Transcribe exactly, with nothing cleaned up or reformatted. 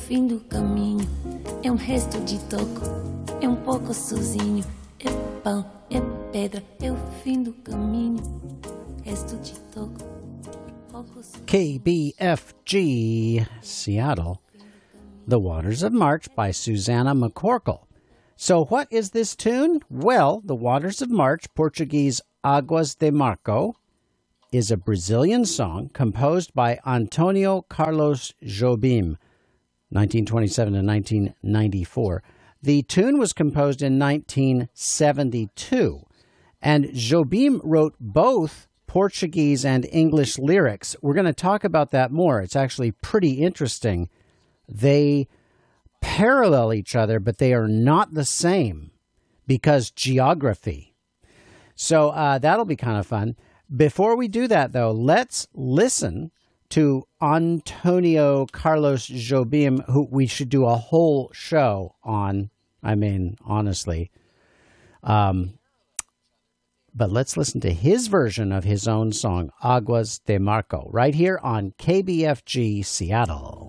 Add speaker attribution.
Speaker 1: fim do caminho, é um resto de toco, é um pouco sozinho, é pão, é pedra, é o fim do caminho, resto de toco, pouco sozinho.
Speaker 2: K B F G, Seattle. The Waters of March by Susana McCorkle. So what is this tune? Well, The Waters of March, Portuguese Águas de Marco, is a Brazilian song composed by Antonio Carlos Jobim, nineteen twenty-seven to nineteen ninety-four. The tune was composed in nineteen seventy-two, and Jobim wrote both Portuguese and English lyrics. We're going to talk about that more. It's actually pretty interesting. They parallel each other, but they are not the same because geography. So uh, that'll be kind of fun. Before we do that, though, let's listen to Antonio Carlos Jobim, who we should do a whole show on. I mean, honestly. Um, but let's listen to his version of his own song, Aguas de Marco, right here on K B F G Seattle.